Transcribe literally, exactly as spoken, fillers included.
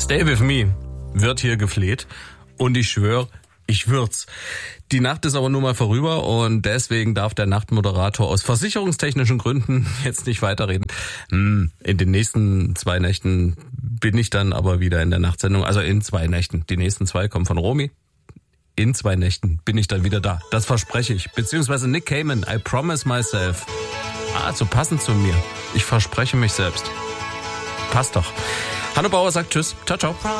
Stay with me wird hier gefleht und ich schwöre, ich würd's. Die Nacht ist aber nur mal vorüber und deswegen darf der Nachtmoderator aus versicherungstechnischen Gründen jetzt nicht weiterreden. In den nächsten zwei Nächten bin ich dann aber wieder in der Nachtsendung, also in zwei Nächten. Die nächsten zwei kommen von Romy. In zwei Nächten bin ich dann wieder da. Das verspreche ich. Beziehungsweise Nick Cayman, I promise myself. Ah, so passend zu mir. Ich verspreche mich selbst. Passt doch. Hanno Bauer sagt Tschüss. Ciao, ciao.